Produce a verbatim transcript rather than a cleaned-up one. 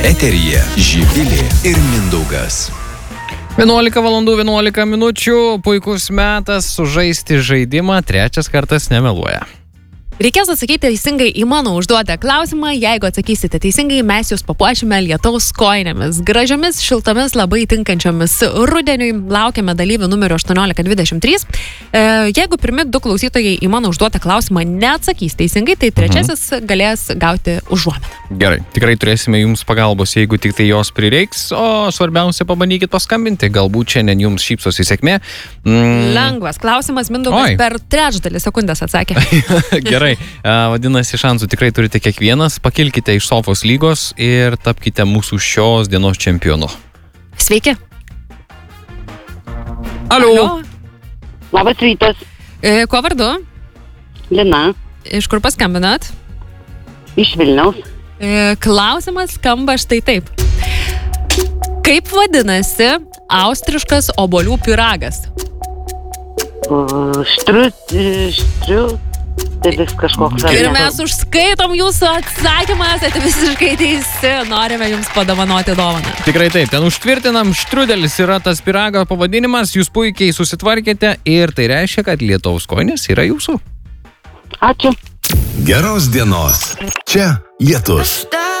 Eteryje Živilė ir Mindaugas. vienuolika valandų vienuolika minučių, puikus metas sužaisti žaidimą, trečias kartas nemeluoja. Reikės atsakyti teisingai į mano užduotą klausimą. Jeigu atsakysite teisingai, mes jūs papuošime lietaus kojinėmis. Gražiomis, šiltomis, labai tinkančiomis rudeniui. Laukiame dalyvių numeriu aštuoniolika dvidešimt trys. E, jeigu pirmi du klausytojai į mano užduotą klausimą neatsakys teisingai, tai trečiasis mhm. galės gauti užuominą. Gerai, tikrai turėsime jums pagalbos, jeigu tik tai jos prireiks, o svarbiausia pabandykit paskambinti. Galbūt šiandien jums šypsosi sėkmė. Mm. Lengvas klausimas, Mindaugas Oi. per trečdalį sekundės atsakė. Gerai. Vadinasi, šansų tikrai turite kiekvienas. Pakilkite iš sofos lygos ir tapkite mūsų šios dienos čempionu. Sveiki. Alio. Alio. Labas rytas. E, kuo vardu? Lina. Iš kur paskambinat? Iš Vilniaus. E, klausimas skamba štai taip. Kaip vadinasi austriškas obuolių pyragas? Štriut, štriut. Tai vis kažkoks. Ir mes užskaitom jūsų atsakymą, esate visiškai teisi, norime jums padovanoti dovaną. Tikrai taip, ten užtvirtinam, štrudelis yra tas pyrago pavadinimas, jūs puikiai susitvarkėte ir tai reiškia, kad lietaus kojinės yra jūsų. Ačiū. Geros dienos. Čia Lietus.